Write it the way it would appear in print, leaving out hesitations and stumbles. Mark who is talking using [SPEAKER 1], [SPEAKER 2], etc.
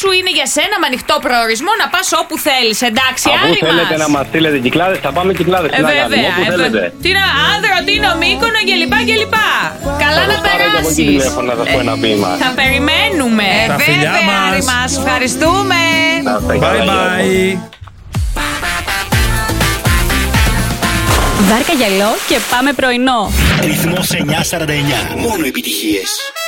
[SPEAKER 1] σου είναι για σένα με ανοιχτό προορισμό να πας όπου θέλεις. Εντάξει,
[SPEAKER 2] Αφού
[SPEAKER 1] Άρη
[SPEAKER 2] θέλετε
[SPEAKER 1] μας.
[SPEAKER 2] να μας στείλετε Κυκλάδες, θα πάμε Κυκλάδες.
[SPEAKER 1] Βέβαια.
[SPEAKER 2] Όπου θέλετε.
[SPEAKER 1] Τι να, Άνδρο, Τίνο, Μύκονο κλπ. Καλά να περάσεις.
[SPEAKER 2] Τηλέφωνο να σας πω ένα ποίημα.
[SPEAKER 1] Θα περιμένουμε.
[SPEAKER 3] Τα φιλιά
[SPEAKER 4] Βέβαια,
[SPEAKER 3] μας.
[SPEAKER 4] Άρη μας. Ευχαριστούμε.
[SPEAKER 3] Bye bye.
[SPEAKER 5] Βάρκα γυαλό και πάμε πρωινό.
[SPEAKER 6] Ρυθμός 949. Μόνο επιτυχίες.